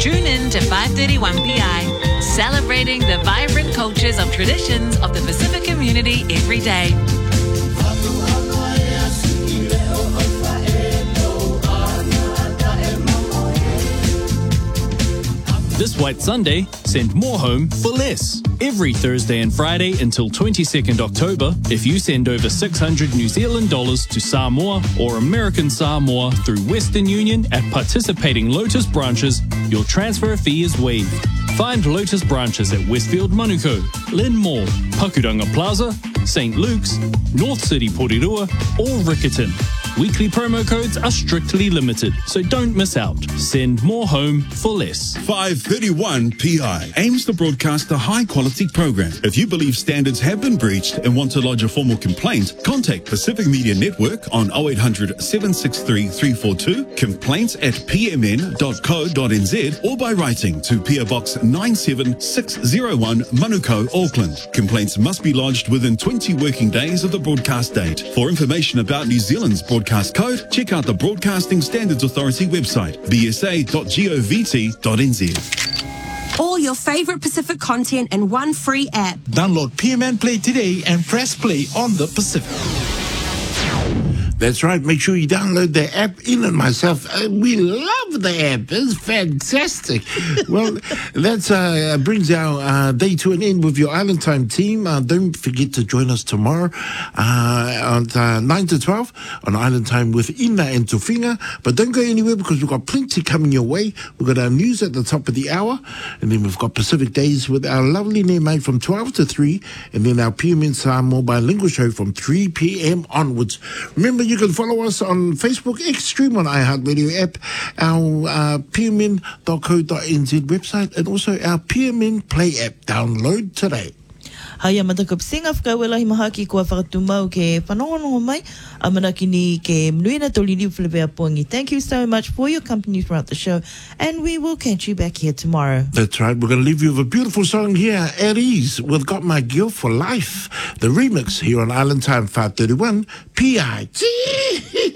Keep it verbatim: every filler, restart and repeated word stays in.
Tune in to five thirty-one P I, celebrating the vibrant cultures of traditions of the Pacific community every day. This White Sunday, send more home for less. Every Thursday and Friday until twenty-second October, if you send over six hundred New Zealand dollars to Samoa or American Samoa through Western Union at participating Lotus branches, your transfer fee is waived. Find Lotus branches at Westfield Manukau, Lynn Mall, Pakuranga Plaza, Saint Luke's, North City Porirua, or Rickerton. Weekly promo codes are strictly limited, so don't miss out. Send more home for less. five thirty-one P I aims to broadcast a high-quality program. If you believe standards have been breached and want to lodge a formal complaint, contact Pacific Media Network on oh eight hundred, seven six three, three four two, complaints at p m n dot co dot n z, or by writing to P O Box nine seven six oh one, Manukau, Auckland. Complaints must be lodged within twenty working days of the broadcast date. For information about New Zealand's broadcast code, check out the Broadcasting Standards Authority website, b s a dot govt dot n z. All your favourite Pacific content in one free app. Download P M N Play today and press play on the Pacific. That's right. Make sure you download the app. In and myself, uh, we love the app. It's fantastic. Well, that uh, brings our uh, day to an end with your Island Time team. Uh, don't forget to join us tomorrow uh, at uh, nine to twelve on Island Time with Ina and Tufinga. But don't go anywhere because we've got plenty coming your way. We've got our news at the top of the hour. And then we've got Pacific Days with our lovely Nehemai from twelve to three. And then our P M N Samoa bilingual show from three p.m. onwards. Remember, you can follow us on Facebook, X Stream on iHeartRadio app, our uh, p m n dot co dot n z website, and also our P M N Play app. Download today. Hai amataka pisinga whakauela hi maha ki kua whakatumau ke whanongonongo mai a manaki ni ke mnuina tolini Filipea Pongi. Thank you so much for your company throughout the show, and we will catch you back here tomorrow. That's right. We're going to leave you with a beautiful song here, At Ease, with Got My Girl for Life. The remix here on Island Time five thirty-one P I.